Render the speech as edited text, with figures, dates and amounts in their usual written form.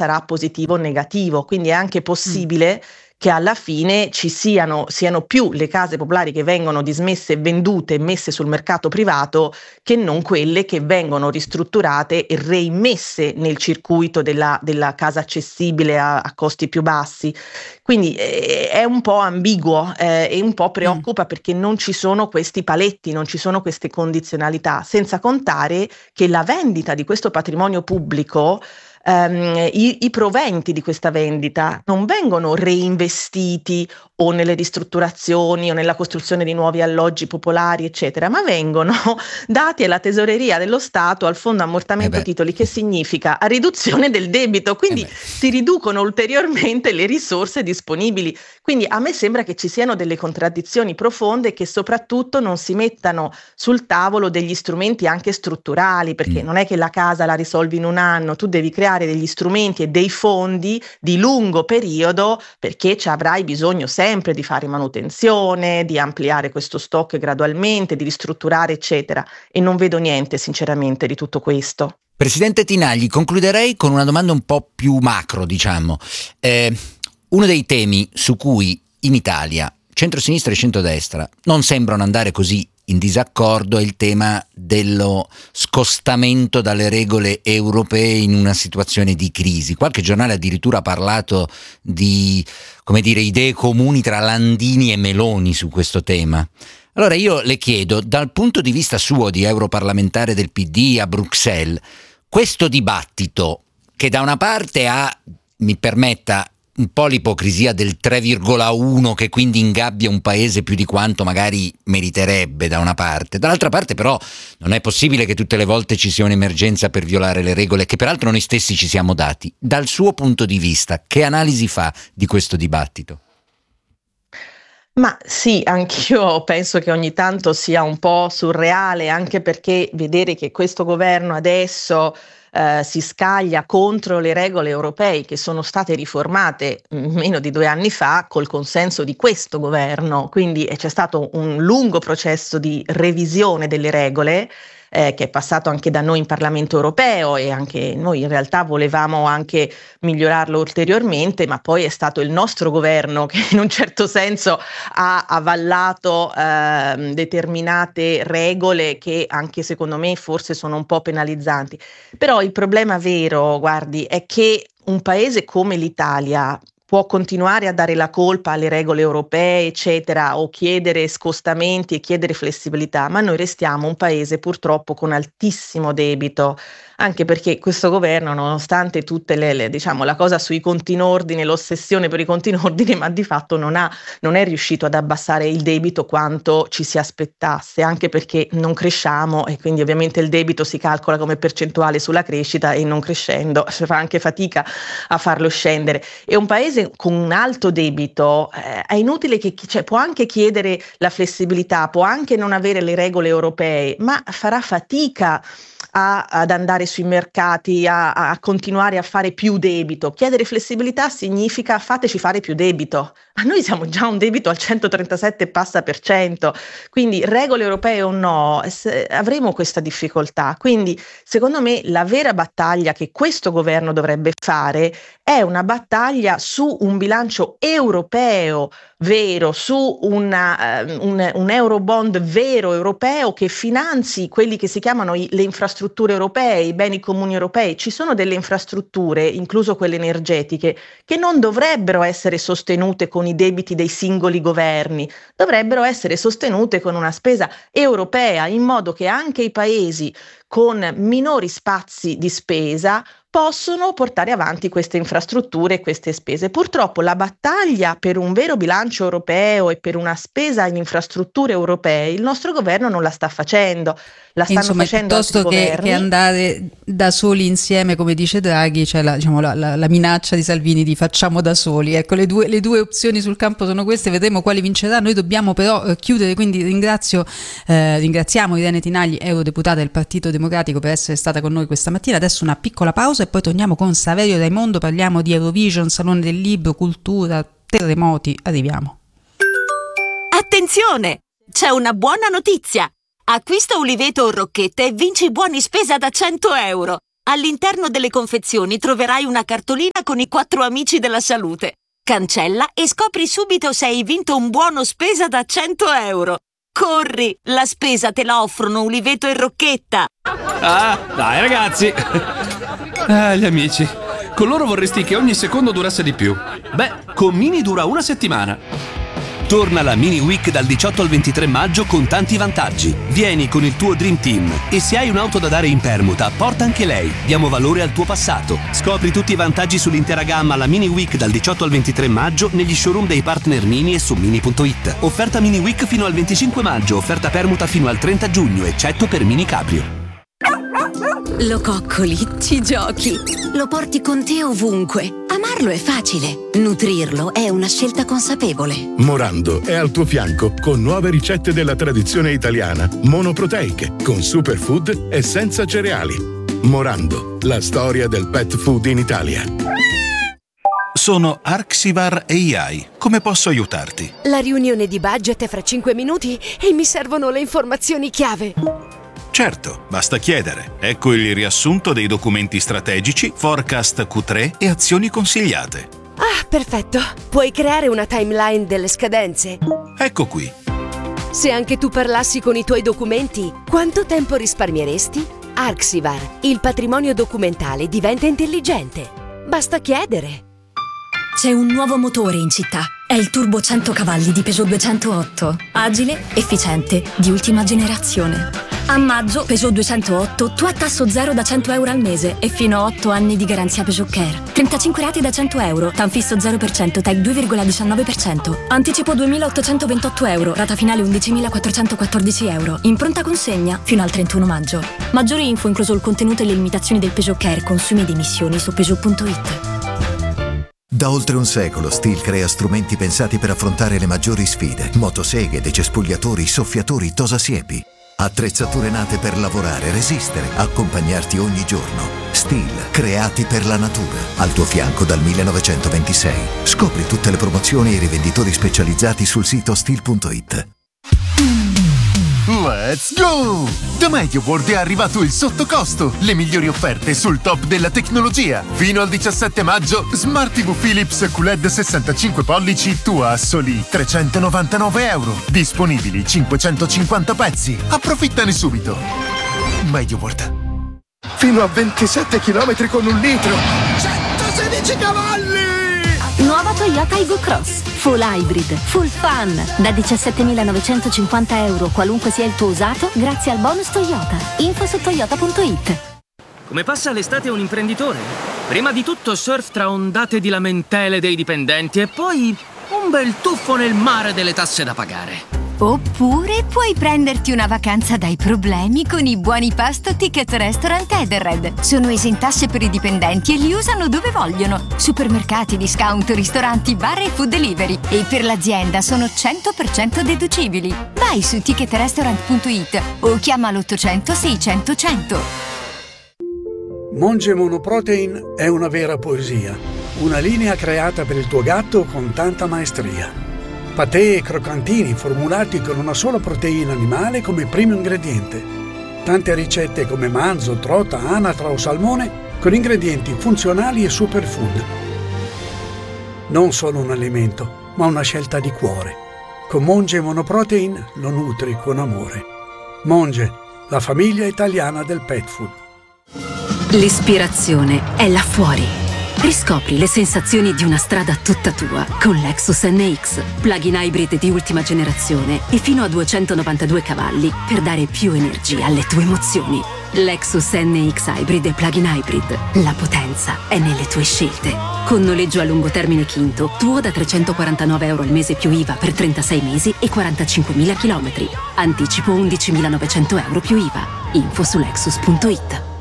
sarà positivo o negativo, quindi è anche possibile che alla fine siano più le case popolari che vengono dismesse, vendute e messe sul mercato privato, che non quelle che vengono ristrutturate e reimmesse nel circuito della casa accessibile a costi più bassi. Quindi è un po' ambiguo e un po' preoccupa perché non ci sono questi paletti, non ci sono queste condizionalità, senza contare che la vendita di questo patrimonio pubblico, i proventi di questa vendita non vengono reinvestiti o nelle ristrutturazioni o nella costruzione di nuovi alloggi popolari, eccetera, ma vengono dati alla tesoreria dello Stato, al fondo ammortamento titoli, che significa a riduzione del debito, quindi si riducono ulteriormente le risorse disponibili. Quindi a me sembra che ci siano delle contraddizioni profonde e che soprattutto non si mettano sul tavolo degli strumenti anche strutturali, perché non è che la casa la risolvi in un anno, tu devi creare degli strumenti e dei fondi di lungo periodo, perché ci avrai bisogno sempre di fare manutenzione, di ampliare questo stock gradualmente, di ristrutturare, eccetera. E non vedo niente, sinceramente, di tutto questo. Presidente Tinagli, concluderei con una domanda un po' più macro, diciamo. Uno dei temi su cui in Italia centrosinistra e centrodestra non sembrano andare così in disaccordo è il tema dello scostamento dalle regole europee in una situazione di crisi. Qualche giornale addirittura ha parlato di, come dire, idee comuni tra Landini e Meloni su questo tema. Allora io le chiedo, dal punto di vista suo di europarlamentare del PD a Bruxelles, questo dibattito che da una parte ha, mi permetta, un po' l'ipocrisia del 3,1 che quindi ingabbia un paese più di quanto magari meriterebbe da una parte, dall'altra parte però non è possibile che tutte le volte ci sia un'emergenza per violare le regole che peraltro noi stessi ci siamo dati. Dal suo punto di vista, che analisi fa di questo dibattito? Ma sì, anch'io penso che ogni tanto sia un po' surreale, anche perché vedere che questo governo adesso si scaglia contro le regole europee che sono state riformate meno di 2 anni fa col consenso di questo governo, quindi c'è stato un lungo processo di revisione delle regole che è passato anche da noi in Parlamento europeo, e anche noi in realtà volevamo anche migliorarlo ulteriormente, ma poi è stato il nostro governo che in un certo senso ha avallato determinate regole che anche secondo me forse sono un po' penalizzanti. Però il problema vero, guardi, è che un paese come l'Italia può continuare a dare la colpa alle regole europee, eccetera, o chiedere scostamenti e chiedere flessibilità, ma noi restiamo un paese purtroppo con altissimo debito, anche perché questo governo, nonostante tutte diciamo, la cosa sui conti in ordine, l'ossessione per i conti in ordine, ma di fatto non è riuscito ad abbassare il debito quanto ci si aspettasse, anche perché non cresciamo e quindi ovviamente il debito si calcola come percentuale sulla crescita e non crescendo si fa anche fatica a farlo scendere. E un paese con un alto debito è inutile che può anche chiedere la flessibilità, può anche non avere le regole europee, ma farà fatica ad andare sui mercati, a continuare a fare più debito. Chiedere flessibilità significa fateci fare più debito. Ma noi siamo già un debito al 137 e passa per cento, quindi regole europee o no, avremo questa difficoltà. Quindi secondo me la vera battaglia che questo governo dovrebbe fare è una battaglia su un bilancio europeo vero, su un Eurobond vero europeo che finanzi quelli che si chiamano le infrastrutture europee, i beni comuni europei. Ci sono delle infrastrutture, incluso quelle energetiche, che non dovrebbero essere sostenute con i debiti dei singoli governi, dovrebbero essere sostenute con una spesa europea, in modo che anche i paesi con minori spazi di spesa possono portare avanti queste infrastrutture e queste spese. Purtroppo la battaglia per un vero bilancio europeo e per una spesa in infrastrutture europee il nostro governo non la sta facendo. La stanno facendo altri governi. Piuttosto che andare da soli insieme, come dice Draghi, c'è la minaccia di Salvini di facciamo da soli. Ecco, le due opzioni sul campo sono queste, vedremo quali vincerà. Noi dobbiamo però chiudere, quindi ringraziamo Irene Tinagli, eurodeputata del Partito Democratico, per essere stata con noi questa mattina. Adesso una piccola pausa e poi torniamo con Saverio Raimondo, parliamo di Eurovision, Salone del Libro, cultura, terremoti. Arriviamo. Attenzione! C'è una buona notizia! Acquista Uliveto o Rocchette e vinci buoni spesa da 100 euro. All'interno delle confezioni troverai una cartolina con i 4 amici della salute. Cancella e scopri subito se hai vinto un buono spesa da 100 euro. Corri, la spesa te la offrono Uliveto e Rocchetta. Ah, dai ragazzi. Gli amici. Con loro vorresti che ogni secondo durasse di più. Beh, con Mini dura una settimana. Torna la Mini Week dal 18 al 23 maggio con tanti vantaggi. Vieni con il tuo Dream Team e se hai un'auto da dare in permuta, porta anche lei. Diamo valore al tuo passato. Scopri tutti i vantaggi sull'intera gamma alla Mini Week dal 18 al 23 maggio negli showroom dei partner Mini e su Mini.it. Offerta Mini Week fino al 25 maggio, offerta permuta fino al 30 giugno, eccetto per Mini Cabrio. Lo coccoli, ci giochi, lo porti con te ovunque. Amarlo è facile, nutrirlo è una scelta consapevole. Morando è al tuo fianco con nuove ricette della tradizione italiana, monoproteiche, con superfood e senza cereali. Morando, la storia del pet food in Italia. Sono Arxivar AI. Come posso aiutarti? La riunione di budget è fra 5 minuti e mi servono le informazioni chiave. Certo, basta chiedere. Ecco il riassunto dei documenti strategici, forecast Q3 e azioni consigliate. Ah, perfetto. Puoi creare una timeline delle scadenze? Ecco qui. Se anche tu parlassi con i tuoi documenti, quanto tempo risparmieresti? Arxivar, il patrimonio documentale diventa intelligente. Basta chiedere. C'è un nuovo motore in città. È il Turbo 100 cavalli di Peugeot 208. Agile, efficiente, di ultima generazione. A maggio Peugeot 208 tu a tasso zero da 100 euro al mese e fino a 8 anni di garanzia Peugeot Care. 35 rate da 100 euro, TAN fisso 0%, TEC 2,19%. Anticipo 2.828 euro, rata finale 11.414 euro. In pronta consegna fino al 31 maggio. Maggiori info incluso il contenuto e le limitazioni del Peugeot Care, consumi ed emissioni su Peugeot.it. Da oltre un secolo Stihl crea strumenti pensati per affrontare le maggiori sfide. Motoseghe, decespugliatori, soffiatori, tosasiepi. Attrezzature nate per lavorare, resistere, accompagnarti ogni giorno. Stihl, creati per la natura. Al tuo fianco dal 1926. Scopri tutte le promozioni e i rivenditori specializzati sul sito Stihl.it. Let's go! Da MediaWorld è arrivato il sottocosto, le migliori offerte sul top della tecnologia. Fino al 17 maggio, Smart TV Philips QLED 65 pollici tua a soli 399 euro. Disponibili 550 pezzi. Approfittane subito. MediaWorld. Fino a 27 km con un litro. 116 cavalli! Nuova Toyota Aygo Cross. Full hybrid, full fun. Da 17.950 euro, qualunque sia il tuo usato, grazie al bonus Toyota. Info su toyota.it. Come passa l'estate un imprenditore? Prima di tutto surf tra ondate di lamentele dei dipendenti e poi un bel tuffo nel mare delle tasse da pagare. Oppure puoi prenderti una vacanza dai problemi con i buoni pasto Ticket Restaurant Edenred. Sono esentasse per i dipendenti e li usano dove vogliono. Supermercati, discount, ristoranti, bar e food delivery. E per l'azienda sono 100% deducibili. Vai su ticketrestaurant.it o chiama l'800 600 100. Monge Monoprotein è una vera poesia. Una linea creata per il tuo gatto con tanta maestria. Patè e croccantini formulati con una sola proteina animale come primo ingrediente. Tante ricette come manzo, trota, anatra o salmone con ingredienti funzionali e superfood. Non solo un alimento, ma una scelta di cuore. Con Monge Monoprotein lo nutri con amore. Monge, la famiglia italiana del pet food. L'ispirazione è là fuori. Riscopri le sensazioni di una strada tutta tua con Lexus NX, plug-in hybrid di ultima generazione e fino a 292 cavalli per dare più energia alle tue emozioni. Lexus NX Hybrid e plug-in hybrid. La potenza è nelle tue scelte. Con noleggio a lungo termine Quinto, tuo da 349 euro al mese più IVA per 36 mesi e 45.000 chilometri. Anticipo 11.900 euro più IVA. Info su Lexus.it.